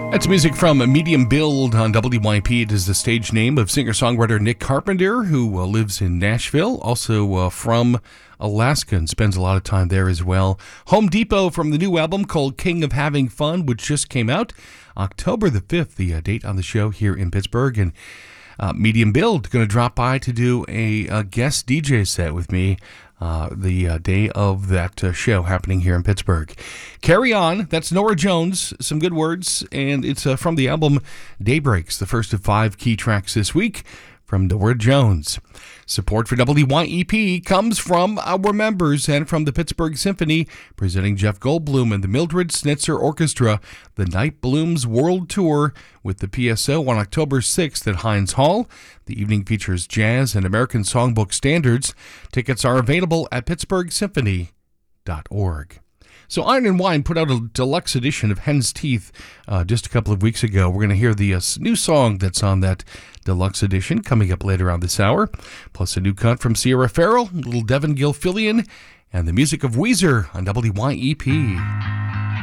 That's music from Medium Build on WYP. It is the stage name of singer-songwriter Nick Carpenter, who lives in Nashville, also from Alaska, and spends a lot of time there as well. Home Depot from the new album called King of Having Fun, which just came out October the 5th, the date on the show here in Pittsburgh. And Medium Build going to drop by to do a guest DJ set with me the day of that show happening here in Pittsburgh. Carry On, that's Norah Jones, some good words, and it's from the album Daybreaks, the first of 5 key tracks this week from Norah Jones. Support for WYEP comes from our members and from the Pittsburgh Symphony, presenting Jeff Goldblum and the Mildred Snitzer Orchestra, the Night Blooms World Tour with the PSO on October 6th at Heinz Hall. The evening features jazz and American songbook standards. Tickets are available at pittsburghsymphony.org. So Iron and Wine put out a deluxe edition of Hen's Teeth just a couple of weeks ago. We're going to hear the new song that's on that deluxe edition coming up later on this hour, plus a new cut from Sierra Farrell, little Devin Gilfillian, and the music of Weezer on WYEP.